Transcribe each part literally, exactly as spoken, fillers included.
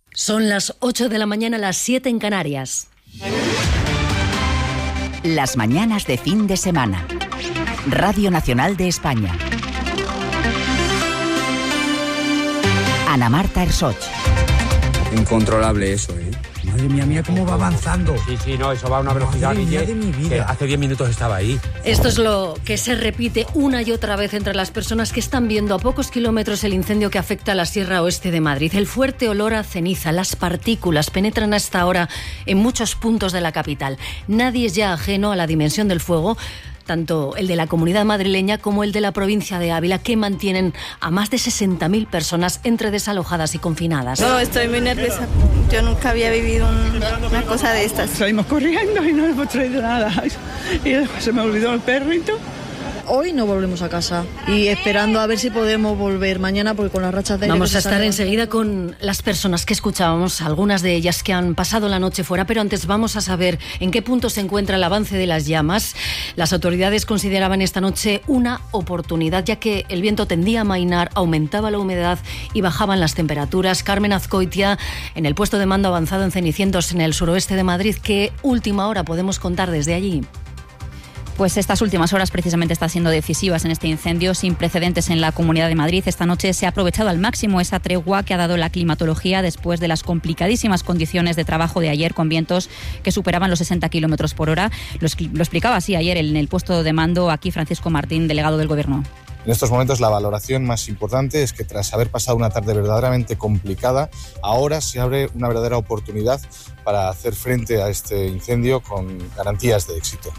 Son las ocho de la mañana, las siete en Canarias. Las mañanas de fin de semana. Radio Nacional de España. Ana Marta Ersoch. Incontrolable eso, ¿eh? Madre mía, mía, cómo va avanzando. Sí, sí, no, eso va a una velocidad. Madre mía de mi vida. Que hace diez minutos estaba ahí. Esto es lo que se repite una y otra vez entre las personas que están viendo a pocos kilómetros el incendio que afecta a la Sierra Oeste de Madrid. El fuerte olor a ceniza, las partículas penetran hasta ahora en muchos puntos de la capital. Nadie es ya ajeno a la dimensión del fuego, tanto el de la comunidad madrileña como el de la provincia de Ávila, que mantienen a más de sesenta mil personas entre desalojadas y confinadas. No, estoy muy nerviosa. Yo nunca había vivido un, una cosa de estas. Salimos corriendo y no hemos traído nada. Y se me olvidó el perrito. Hoy no volvemos a casa y esperando a ver si podemos volver mañana, porque con las rachas de aire... Vamos a estar enseguida con las personas que escuchábamos, algunas de ellas que han pasado la noche fuera, pero antes vamos a saber en qué punto se encuentra el avance de las llamas. Las autoridades consideraban esta noche una oportunidad, ya que el viento tendía a amainar, aumentaba la humedad y bajaban las temperaturas. Carmen Azcoitia, en el puesto de mando avanzado en Cenicientos, en el suroeste de Madrid, ¿qué última hora podemos contar desde allí? Pues estas últimas horas precisamente están siendo decisivas en este incendio sin precedentes en la Comunidad de Madrid. Esta noche se ha aprovechado al máximo esa tregua que ha dado la climatología después de las complicadísimas condiciones de trabajo de ayer, con vientos que superaban los sesenta kilómetros por hora. Lo, lo explicaba así ayer en el puesto de mando aquí Francisco Martín, delegado del Gobierno. En estos momentos la valoración más importante es que tras haber pasado una tarde verdaderamente complicada, ahora se abre una verdadera oportunidad para hacer frente a este incendio con garantías de éxito.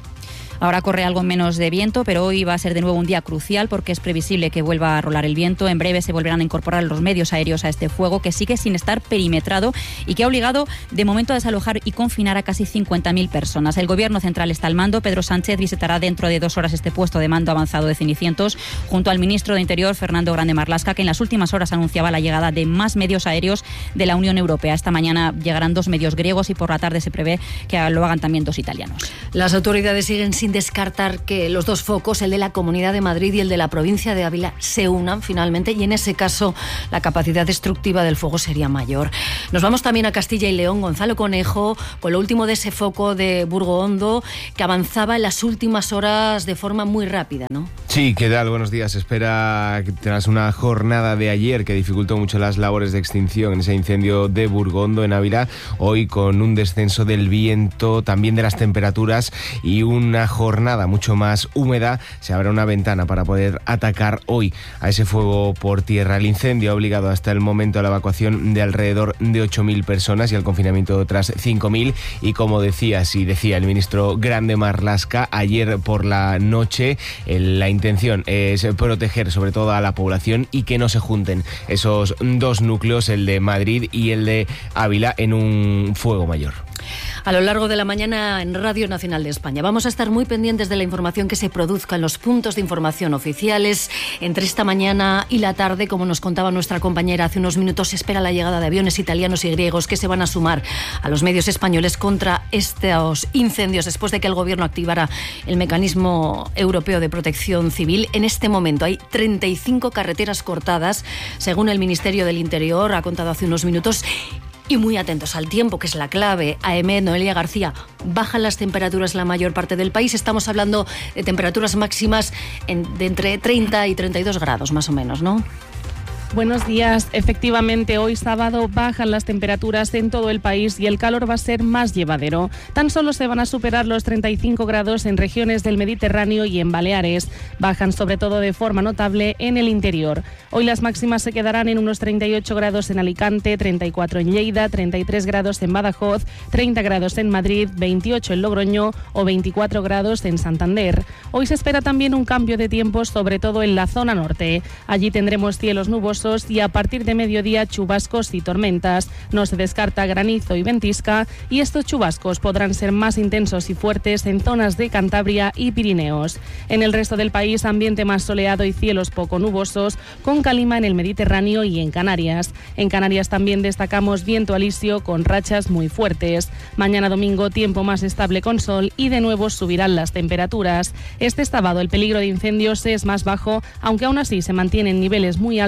Ahora corre algo menos de viento, pero hoy va a ser de nuevo un día crucial porque es previsible que vuelva a rolar el viento. En breve se volverán a incorporar los medios aéreos a este fuego, que sigue sin estar perimetrado y que ha obligado de momento a desalojar y confinar a casi cincuenta mil personas. El Gobierno central está al mando. Pedro Sánchez visitará dentro de dos horas este puesto de mando avanzado de Cenicientos junto al ministro de Interior, Fernando Grande Marlaska, que en las últimas horas anunciaba la llegada de más medios aéreos de la Unión Europea. Esta mañana llegarán dos medios griegos y por la tarde se prevé que lo hagan también dos italianos. Las autoridades siguen sin descartar que los dos focos, el de la Comunidad de Madrid y el de la provincia de Ávila, se unan finalmente, y en ese caso la capacidad destructiva del fuego sería mayor. Nos vamos también a Castilla y León. Gonzalo Conejo, con lo último de ese foco de Burgoondo, que avanzaba en las últimas horas de forma muy rápida, ¿no? Sí, ¿qué tal? Buenos días. Se espera que tras una jornada de ayer que dificultó mucho las labores de extinción en ese incendio de Burgoondo en Ávila, hoy con un descenso del viento, también de las temperaturas y una jornada mucho más húmeda, se abre una ventana para poder atacar hoy a ese fuego por tierra. El incendio ha obligado hasta el momento a la evacuación de alrededor de ocho mil personas y al confinamiento de otras cinco mil, y como decía, sí, decía el ministro Grande Marlaska ayer por la noche, el, la intención es proteger sobre todo a la población y que no se junten esos dos núcleos, el de Madrid y el de Ávila, en un fuego mayor. A lo largo de la mañana en Radio Nacional de España vamos a estar muy pendientes de la información que se produzca en los puntos de información oficiales. Entre esta mañana y la tarde, como nos contaba nuestra compañera hace unos minutos, se espera la llegada de aviones italianos y griegos que se van a sumar a los medios españoles contra estos incendios después de que el Gobierno activara el mecanismo europeo de protección civil. En este momento hay treinta y cinco carreteras cortadas, según el Ministerio del Interior, ha contado hace unos minutos. Y muy atentos al tiempo, que es la clave. A E M E, Noelia García, bajan las temperaturas en la mayor parte del país. Estamos hablando de temperaturas máximas en, de entre treinta y treinta y dos grados, más o menos, ¿no? Buenos días. Efectivamente, hoy sábado bajan las temperaturas en todo el país y el calor va a ser más llevadero. Tan solo se van a superar los treinta y cinco grados en regiones del Mediterráneo y en Baleares. Bajan sobre todo de forma notable en el interior. Hoy las máximas se quedarán en unos treinta y ocho grados en Alicante, treinta y cuatro en Lleida, treinta y tres grados en Badajoz, treinta grados en Madrid, veintiocho en Logroño o veinticuatro grados en Santander. Hoy se espera también un cambio de tiempo, sobre todo en la zona norte. Allí tendremos cielos nubosos y a partir de mediodía chubascos y tormentas. No se descarta granizo y ventisca, y estos chubascos podrán ser más intensos y fuertes en zonas de Cantabria y Pirineos. En el resto del país, ambiente más soleado y cielos poco nubosos, con calima en el Mediterráneo y en Canarias. En Canarias también destacamos viento alisio con rachas muy fuertes. Mañana domingo, tiempo más estable con sol y de nuevo subirán las temperaturas. Este sábado el peligro de incendios es más bajo, aunque aún así se mantienen niveles muy altos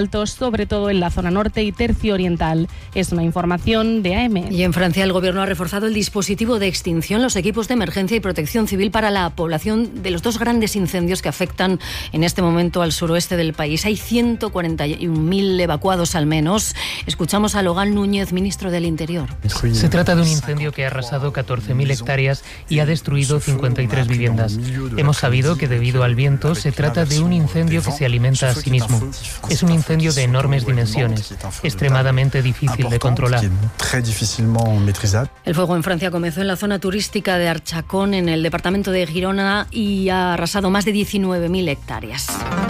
sobre todo en la zona norte y tercio oriental. Es una información de A M. Y en Francia el gobierno ha reforzado el dispositivo de extinción, los equipos de emergencia y protección civil para la población de los dos grandes incendios que afectan en este momento al suroeste del país. Hay ciento cuarenta y un mil evacuados al menos. Escuchamos a Logan Núñez, ministro del Interior. Se trata de un incendio que ha arrasado catorce mil hectáreas y ha destruido cincuenta y tres viviendas. Hemos sabido que debido al viento se trata de un incendio que se alimenta a sí mismo. Es un incendio de enormes dimensiones, extremadamente difícil de controlar. El fuego en Francia comenzó en la zona turística de Archacón, en el departamento de Girona, y ha arrasado más de diecinueve mil hectáreas.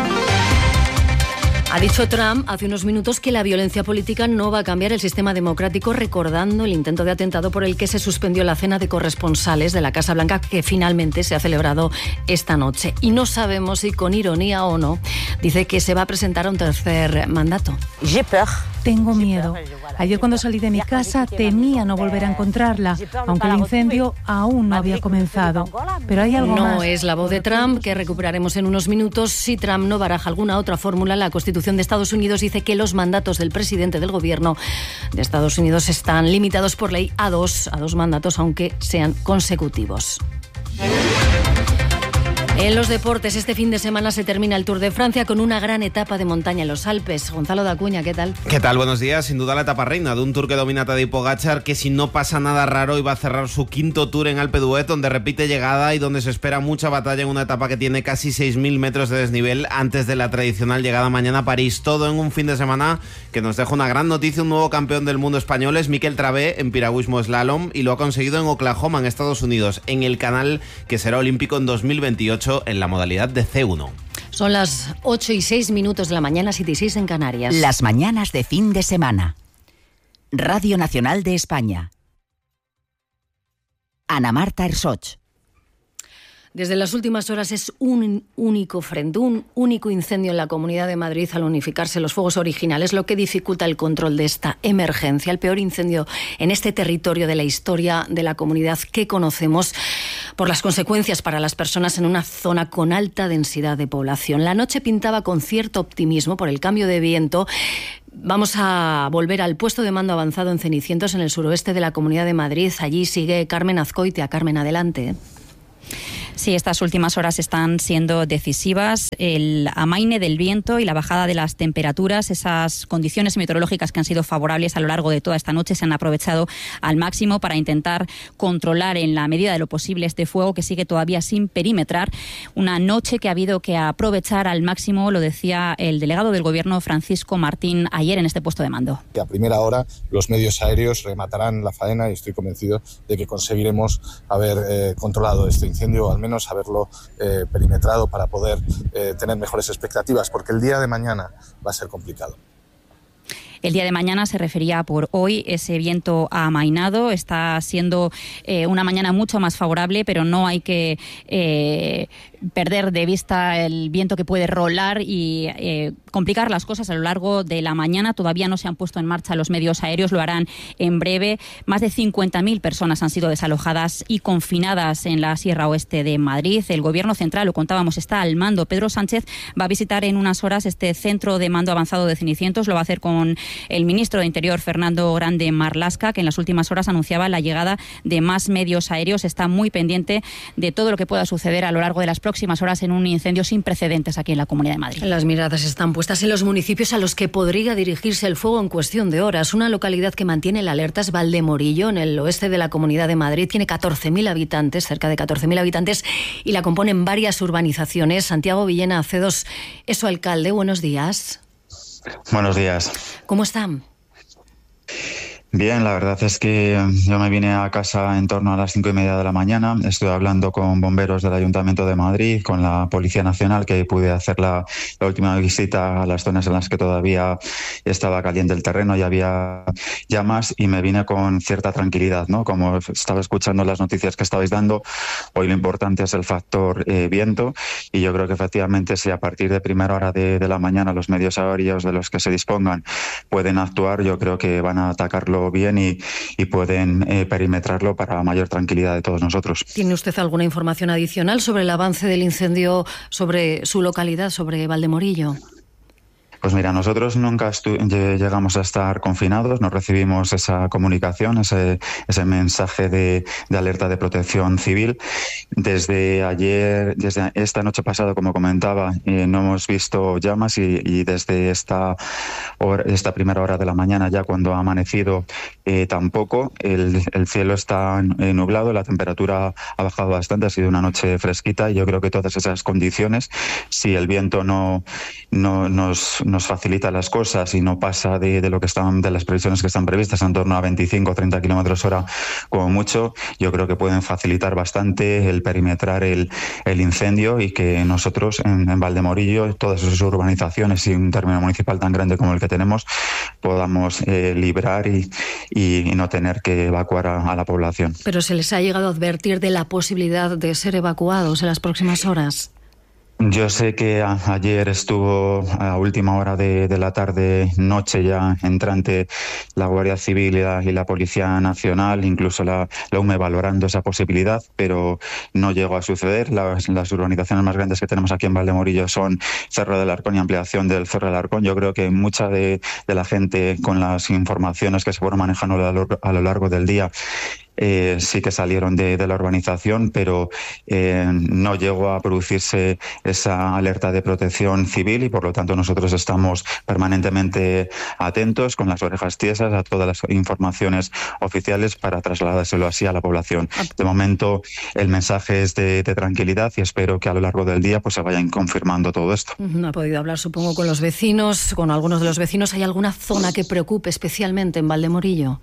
Ha dicho Trump hace unos minutos que la violencia política no va a cambiar el sistema democrático, recordando el intento de atentado por el que se suspendió la cena de corresponsales de la Casa Blanca, que finalmente se ha celebrado esta noche. Y no sabemos si con ironía o no, dice que se va a presentar a un tercer mandato. Tengo miedo. Ayer cuando salí de mi casa temía no volver a encontrarla, aunque el incendio aún no había comenzado. Pero hay algo no más. No es la voz de Trump, que recuperaremos en unos minutos. Si Trump no baraja alguna otra fórmula, la Constitución de Estados Unidos dice que los mandatos del presidente del gobierno de Estados Unidos están limitados por ley a dos, a dos mandatos, aunque sean consecutivos. En los deportes, este fin de semana se termina el Tour de Francia con una gran etapa de montaña en los Alpes. Gonzalo Dacuña, ¿qué tal? ¿Qué tal? Buenos días. Sin duda la etapa reina de un Tour que domina Tadej Pogačar, que si no pasa nada raro iba a cerrar su quinto Tour en Alpe d'Huez, donde repite llegada y donde se espera mucha batalla en una etapa que tiene casi seis mil metros de desnivel antes de la tradicional llegada mañana a París. Todo en un fin de semana que nos deja una gran noticia. Un nuevo campeón del mundo español es Mikel Travé en piragüismo slalom y lo ha conseguido en Oklahoma, en Estados Unidos, en el canal que será olímpico en dos mil veintiocho en la modalidad de C uno. Son las ocho y seis minutos de la mañana, siete y seis en Canarias. Las mañanas de fin de semana. Radio Nacional de España. Ana Marta Ersoch. Desde las últimas horas es un único frente, un único incendio en la Comunidad de Madrid al unificarse los fuegos originales, lo que dificulta el control de esta emergencia. El peor incendio en este territorio de la historia de la comunidad que conocemos, por las consecuencias para las personas en una zona con alta densidad de población. La noche pintaba con cierto optimismo por el cambio de viento. Vamos a volver al puesto de mando avanzado en Cenicientos, en el suroeste de la Comunidad de Madrid. Allí sigue Carmen Azcoitia. Carmen, adelante. Sí, estas últimas horas están siendo decisivas. El amaine del viento y la bajada de las temperaturas, esas condiciones meteorológicas que han sido favorables a lo largo de toda esta noche, se han aprovechado al máximo para intentar controlar en la medida de lo posible este fuego que sigue todavía sin perimetrar. Una noche que ha habido que aprovechar al máximo, lo decía el delegado del Gobierno, Francisco Martín, ayer en este puesto de mando. A primera hora los medios aéreos rematarán la faena y estoy convencido de que conseguiremos haber eh, controlado este incendio, al menos menos haberlo eh, perimetrado para poder eh, tener mejores expectativas, porque el día de mañana va a ser complicado. El día de mañana se refería por hoy, ese viento ha amainado, está siendo eh, una mañana mucho más favorable, pero no hay que eh, perder de vista el viento que puede rolar y eh, complicar las cosas a lo largo de la mañana. Todavía no se han puesto en marcha los medios aéreos, lo harán en breve. Más de cincuenta mil personas han sido desalojadas y confinadas en la Sierra Oeste de Madrid. El Gobierno central, lo contábamos, está al mando. Pedro Sánchez va a visitar en unas horas este centro de mando avanzado de Cenicientos, lo va a hacer con el ministro de Interior, Fernando Grande Marlaska, que en las últimas horas anunciaba la llegada de más medios aéreos. Está muy pendiente de todo lo que pueda suceder a lo largo de las próximas horas en un incendio sin precedentes aquí en la Comunidad de Madrid. Las miradas están puestas en los municipios a los que podría dirigirse el fuego en cuestión de horas. Una localidad que mantiene la alerta es Valdemorillo, en el oeste de la Comunidad de Madrid. Tiene catorce mil habitantes, cerca de catorce mil habitantes, y la componen varias urbanizaciones. Santiago Villena Acedos es su alcalde. Buenos días. Buenos días. ¿Cómo están? Bien, la verdad es que yo me vine a casa en torno a las cinco y media de la mañana. Estuve hablando con bomberos del Ayuntamiento de Madrid, con la Policía Nacional, que pude hacer la, la última visita a las zonas en las que todavía estaba caliente el terreno y había llamas, y me vine con cierta tranquilidad, ¿no? Como estaba escuchando las noticias que estabais dando, hoy lo importante es el factor eh, viento, y yo creo que efectivamente si a partir de primera hora de, de la mañana los medios aéreos de los que se dispongan pueden actuar, yo creo que van a atacarlo bien y, y pueden eh, perimetrarlo para la mayor tranquilidad de todos nosotros. ¿Tiene usted alguna información adicional sobre el avance del incendio, sobre su localidad, sobre Valdemorillo? Pues mira, nosotros nunca llegamos a estar confinados, no recibimos esa comunicación, ese, ese mensaje de, de alerta de protección civil. Desde ayer, desde esta noche pasada, como comentaba, eh, no hemos visto llamas y, y desde esta, hora, esta primera hora de la mañana, ya cuando ha amanecido, eh, tampoco. El, el cielo está eh, nublado, la temperatura ha bajado bastante, ha sido una noche fresquita y yo creo que todas esas condiciones, si el viento no, no nos, nos facilita las cosas y no pasa de, de lo que están, de las previsiones que están previstas, en torno a veinticinco o treinta kilómetros hora como mucho, yo creo que pueden facilitar bastante el perimetrar el, el incendio y que nosotros en, en Valdemorillo, todas esas urbanizaciones y un término municipal tan grande como el que tenemos, podamos eh, librar y, y, y no tener que evacuar a, a la población. Pero se les ha llegado a advertir de la posibilidad de ser evacuados en las próximas horas. Yo sé que a, ayer estuvo a última hora de, de la tarde, noche ya entrante, la Guardia Civil y la, y la Policía Nacional, incluso la, la U M E valorando esa posibilidad, pero no llegó a suceder. Las, las urbanizaciones más grandes que tenemos aquí en Valdemorillo son Cerro del Arcón y ampliación del Cerro del Arcón. Yo creo que mucha de, de la gente, con las informaciones que se fueron manejando a lo, a lo largo del día, Eh, sí que salieron de, de la urbanización, pero eh, no llegó a producirse esa alerta de protección civil y por lo tanto nosotros estamos permanentemente atentos, con las orejas tiesas a todas las informaciones oficiales para trasladárselo así a la población. De momento el mensaje es de, de tranquilidad y espero que a lo largo del día pues se vayan confirmando todo esto. No ha podido hablar, supongo, con los vecinos, con algunos de los vecinos. ¿Hay alguna zona que preocupe especialmente en Valdemorillo?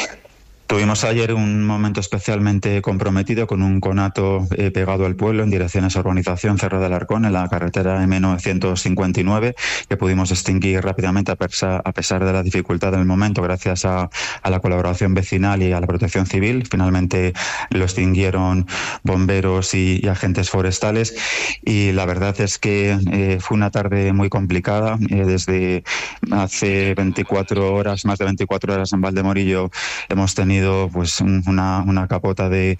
Tuvimos ayer un momento especialmente comprometido con un conato eh, pegado al pueblo en dirección a esa urbanización Cerro del Arcón, en la carretera eme novecientos cincuenta y nueve, que pudimos extinguir rápidamente a pesar, a pesar de la dificultad del momento, gracias a, a la colaboración vecinal y a la protección civil. Finalmente lo extinguieron bomberos y, y agentes forestales y la verdad es que eh, fue una tarde muy complicada. Eh, desde hace veinticuatro horas, más de veinticuatro horas en Valdemorillo hemos tenido pues una, una capota de,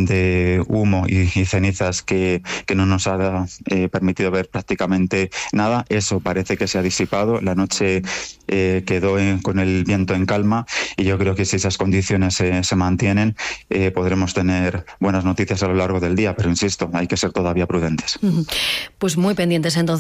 de humo y, y cenizas que, que no nos ha eh, permitido ver prácticamente nada. Eso parece que se ha disipado. La noche eh, quedó en, con el viento en calma y yo creo que si esas condiciones se, se mantienen eh, podremos tener buenas noticias a lo largo del día, pero insisto, hay que ser todavía prudentes. Pues muy pendientes entonces.